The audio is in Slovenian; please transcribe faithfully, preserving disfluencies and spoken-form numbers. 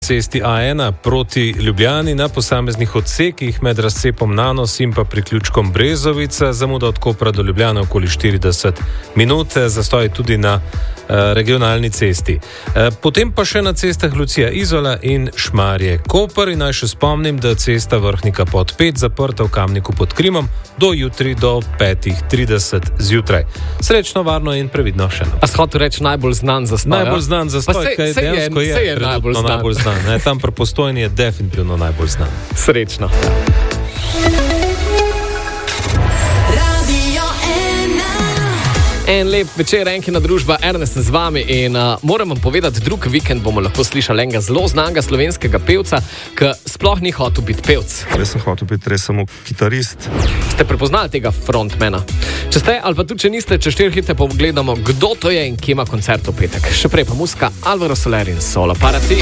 cesti A ena proti Ljubljani na posameznih odsekih med razcepom Nanos in pa priključkom Brezovica, zamuda od Kopra do Ljubljane okoli štirideset minut, zastoj tudi na regionalni cesti. Potem pa še na cestah Lucija Izola in Šmarje Koper. In naj še spomnim, da cesta Vrhnika pod pet zaprta v Kamniku pod Krimom do jutri do petih trideset zjutraj. Srečno, varno in previdno še naprej. A shod reči najbolj znan zastoj? Najbolj znan zastoj, kaj dejansko je, je najbolj znan. najbolj znan. Ne, tam pri Postojni je definitivno najbolj znan. Srečno. En lep večer, Enkina družba, Ernest z vami in uh, moram vam povedati, drug vikend bomo lahko slišali enega zelo znanga slovenskega pevca, ki sploh ni hotel biti pevc. Jaz sem hotel biti res samo kitarist. Ste prepoznali tega frontmana? Če ste, ali pa tudi če niste, če štirhite, pa pogledamo, kdo to je in kje ima koncert v petek. Še prej pa muzika Alvaro Soler in Solo Parati.